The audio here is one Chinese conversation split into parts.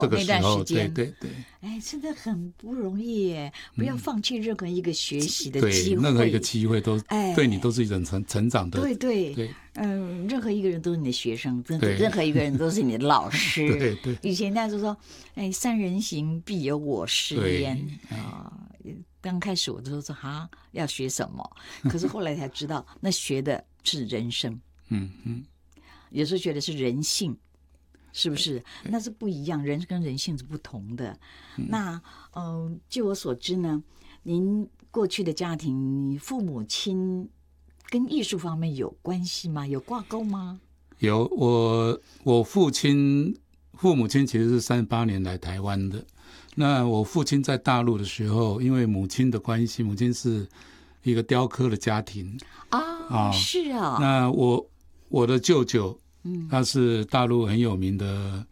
这个那段时候， 时间， 对， 哎，真的很不容易耶！不要放弃任何一个学习的对， 机会， 任何一个机会都哎， 对你都是一种成长的， 对，任何一个人都是你的学生， 对任何一个人都是你的老师。 对， 以前大家就说，哎，三人行必有我师焉啊。刚开始我都说要学什么，可是后来才知道，那学的是人生。有时候学的是人性。是不是？那是不一样，人跟人性是不同的。那据我所知呢，您过去的家庭，你父母亲跟艺术方面有关系吗？有挂钩吗？ 有，我父母亲其实是38年来台湾的。那我父亲在大陆的时候，因为母亲的关系，母亲是一个雕刻的家庭是啊。 那我的舅舅。他是大陆很有名的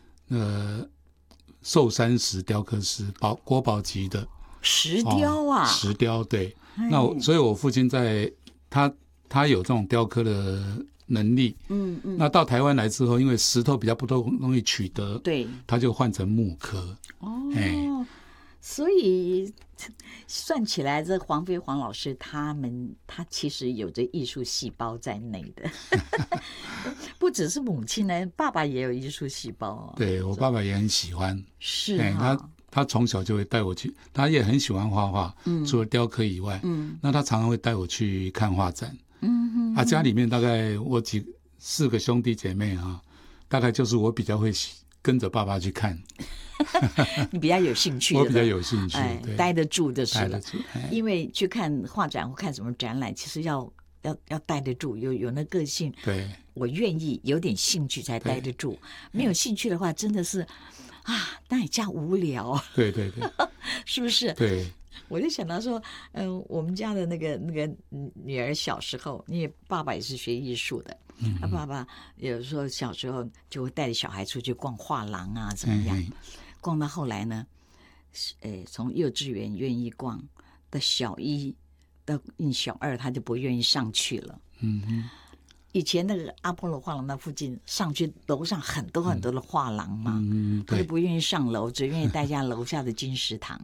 寿山石雕刻师，国宝级的石雕啊， 石雕对。那所以我父亲在他有这种雕刻的能力。那到台湾来之后，因为石头比较不容易取得， 对， 他就换成木刻。 所以算起来，这黄飞黄老师他其实有着艺术细胞在内的，不只是母亲呢，爸爸也有艺术细胞。 对，我爸爸也很喜欢， 是他从小就会带我去，他也很喜欢画画，除了雕刻以外，那他常常会带我去看画展。家里面大概我4个兄弟姐妹大概就是我比较会跟着爸爸去看。 你比较有兴趣， 我比较有兴趣， 待得住就是了。 因为去看画展或看什么展览，其实要待得住，有那个性。 对， 我愿意有点兴趣才待得住，没有兴趣的话，真的是那也叫无聊。 对， 是不是？ 对。 我就想到说，我们家的那个女儿小时候，因为爸爸也是学艺术的，爸爸有时候小时候就会带着小孩出去逛画廊啊，怎么样？逛到后来呢，从幼稚园愿意逛到小1到小2，他就不愿意上去了。以前那个阿波罗画廊那附近，上去楼上很多很多的画廊嘛，他就不愿意上楼，只愿意待在楼下的金石堂。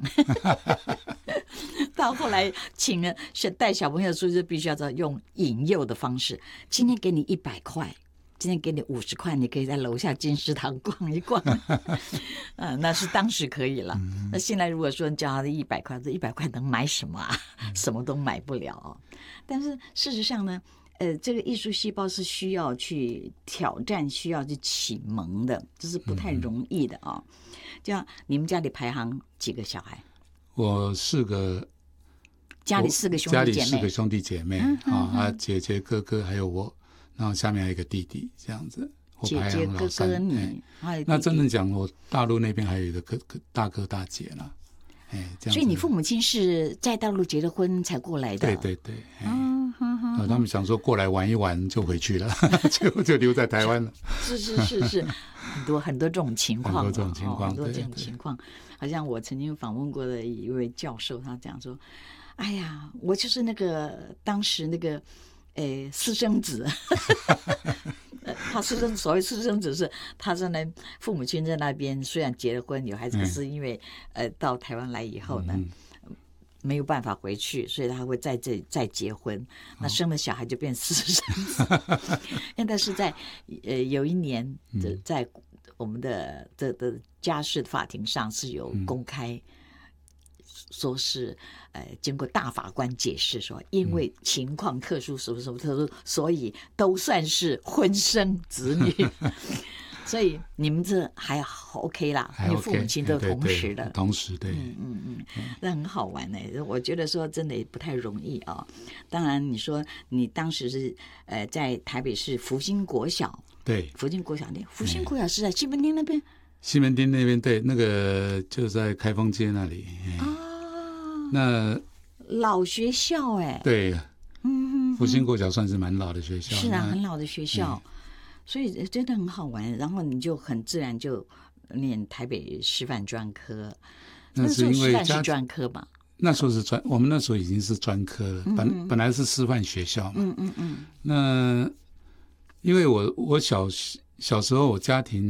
到后来请了带小朋友出去，必须要用引诱的方式。今天给你100块，今天给你50块，你可以在楼下金石堂逛一逛。那是当时可以了。那现在如果说叫他的100块，这100块能买什么啊？什么都买不了。但是事实上呢，这个艺术细胞是需要去挑战，需要去启蒙的，这是不太容易的啊。这样，你们家里排行几个小孩？ 我4个， 家里4个兄弟姐妹， 家里4个兄弟姐妹姐姐哥哥还有我，然后下面还有一个弟弟，这样子。 姐姐哥哥你， 那真正讲，我大陆那边还有一个大哥大姐啦。这样。 所以你父母亲是在大陆结了婚才过来的？ 对。他们想说过来玩一玩就回去了，就留在台湾了。 是，很多这种情况， 很多这种情况。 好像我曾经访问过的一位教授，他讲说：“哎呀，我就是当时那个私生子。”他所谓私生子是他在那父母亲在那边虽然结了婚有孩子，可是因为到台湾来以后呢。没有办法回去，所以他会在这里再结婚，那生了小孩就变私生子。但是在有一年在我们的家事法庭上是有公开说是经过大法官解释说，因为情况特殊，什么什么特殊，所以都算是婚生子女。所以你们这还 OK 啦，你父母亲都同时的， 同时对， 那很好玩呢。我觉得说真的也不太容易啊。当然，你说你当时是在台北市福兴国小， 对， 福兴国小是在西门町那边， 西门町那边对，那个就在开封街那里那老学校对，福兴国小算是蛮老的学校， 是啊，很老的学校。所以真的很好玩，然后你就很自然就念台北师范专科。 那是因为是专科嘛？ 那时候是我们那时候已经是专科了，本来是师范学校嘛。那因为我小时候我家庭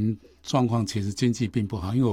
状况其实经济并不好，因为